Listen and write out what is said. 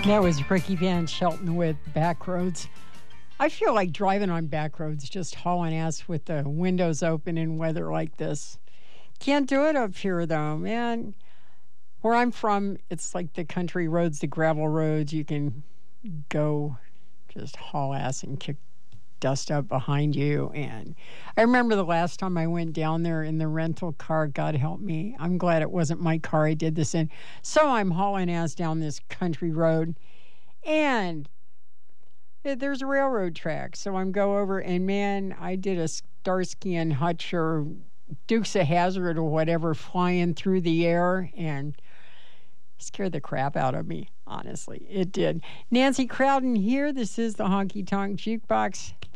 That was Ricky Van Shelton with Backroads. I feel like driving on back roads, just hauling ass with the windows open in weather like this. Can't do it up here, though, man. Where I'm from, it's like the country roads, the gravel roads. You can go just haul ass and kick dust up behind you. And I remember the last time I went down there in the rental car, God help me. I'm glad it wasn't my car I did this in. So I'm hauling ass down this country road, and there's a railroad track. So I'm go over, and man, I did a Starsky and Hutch or Dukes of Hazzard or whatever flying through the air, and scared the crap out of me. Honestly, it did. Nancy Crowden here. This is the Honky Tonk Jukebox.